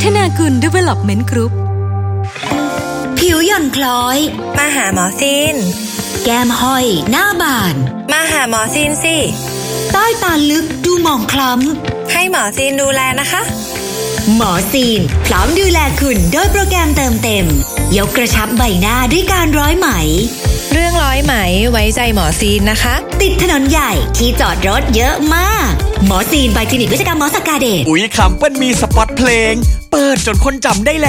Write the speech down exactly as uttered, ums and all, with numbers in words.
ธนากุล Development Group ผิวหย่อนคล้อยมาหาหมอซีนแก้มห้อยหน้าบานมาหาหมอซีนสิใต้ตาลึกดูหมองคล้ำให้หมอซีนดูแลนะคะหมอซีนพร้อมดูแลคุณด้วยโปรแกรมเติมเต็มยกกระชับใบหน้าด้วยการร้อยไหมเรื่องร้อยไหมไว้ใจหมอซีนนะคะติดถนนใหญ่ที่จอดรถเยอะมากหมอซีนบายคลินิกวิศวกรรมหมอสกาเดชอุ๊ยคำเปิ้ลมีสปอตเพลงเปิดจนคนจำได้แล้ว